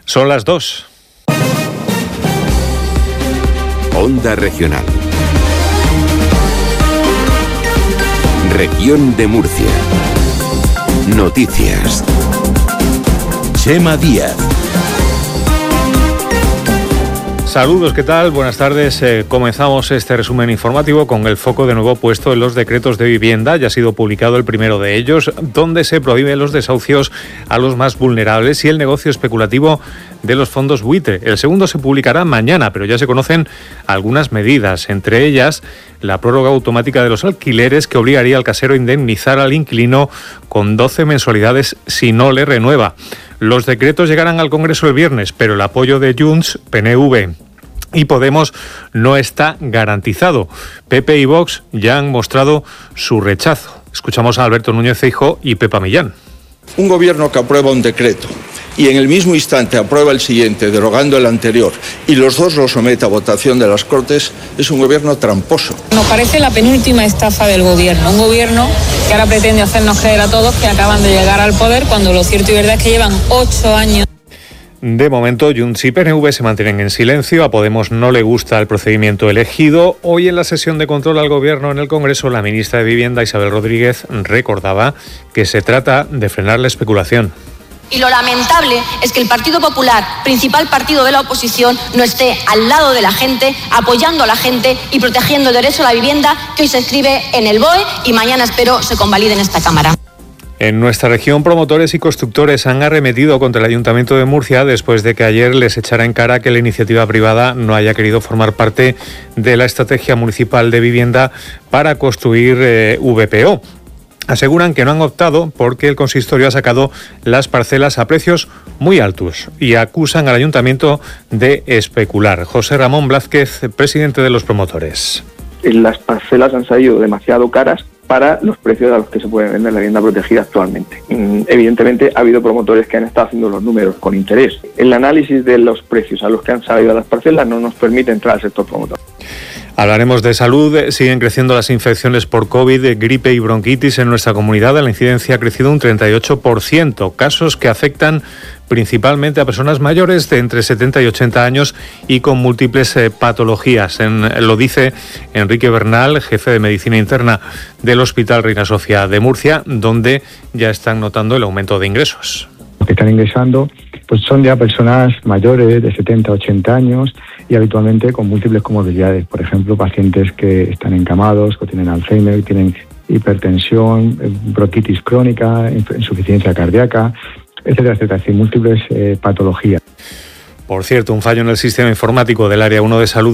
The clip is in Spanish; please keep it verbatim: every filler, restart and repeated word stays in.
Son las dos. Onda Regional. Región de Murcia. Noticias. Chema Díaz. Saludos, ¿qué tal? Buenas tardes. Eh, comenzamos este resumen informativo con el foco de nuevo puesto en los decretos de vivienda. Ya ha sido publicado el primero de ellos, donde se prohíben los desahucios a los más vulnerables y el negocio especulativo de los fondos buitre. El segundo se publicará mañana, pero ya se conocen algunas medidas, entre ellas la prórroga automática de los alquileres que obligaría al casero a indemnizar al inquilino con doce mensualidades si no le renueva. Los decretos llegarán al Congreso el viernes, pero el apoyo de Junts, P N V y Podemos no está garantizado. P P y Vox ya han mostrado su rechazo. Escuchamos a Alberto Núñez Feijóo y Pepa Millán. Un gobierno que aprueba un decreto y en el mismo instante aprueba el siguiente, derogando el anterior, y los dos lo somete a votación de las Cortes, es un gobierno tramposo. Nos parece la penúltima estafa del gobierno, un gobierno que ahora pretende hacernos creer a todos que acaban de llegar al poder, cuando lo cierto y verdad es que llevan ocho años. De momento, Junts y P N V se mantienen en silencio. A Podemos no le gusta el procedimiento elegido. Hoy en la sesión de control al Gobierno en el Congreso, la ministra de Vivienda, Isabel Rodríguez, recordaba que se trata de frenar la especulación. Y lo lamentable es que el Partido Popular, principal partido de la oposición, no esté al lado de la gente, apoyando a la gente y protegiendo el derecho a la vivienda que hoy se escribe en el B O E y mañana espero se convalide en esta Cámara. En nuestra región, promotores y constructores han arremetido contra el Ayuntamiento de Murcia después de que ayer les echara en cara que la iniciativa privada no haya querido formar parte de la estrategia municipal de vivienda para construir eh, V P O. Aseguran que no han optado porque el consistorio ha sacado las parcelas a precios muy altos y acusan al ayuntamiento de especular. José Ramón Blázquez, presidente de los promotores. Las parcelas han salido demasiado caras para los precios a los que se puede vender la vivienda protegida actualmente. Evidentemente ha habido promotores que han estado haciendo los números con interés. El análisis de los precios a los que han salido las parcelas no nos permite entrar al sector promotor. Hablaremos de salud. Siguen creciendo las infecciones por COVID, gripe y bronquitis en nuestra comunidad. La incidencia ha crecido un treinta y ocho por ciento. Casos que afectan principalmente a personas mayores de entre setenta y ochenta años y con múltiples eh, patologías. En, lo dice Enrique Bernal, jefe de Medicina Interna del Hospital Reina Sofía de Murcia, donde ya están notando el aumento de ingresos. Los que están ingresando pues son ya personas mayores de setenta a ochenta años y habitualmente con múltiples comorbilidades. Por ejemplo, pacientes que están encamados, que tienen Alzheimer, que tienen hipertensión, bronquitis crónica, insuficiencia cardíaca, etcétera, etcétera, es decir, múltiples eh, patologías. Por cierto, un fallo en el sistema informático del Área uno de Salud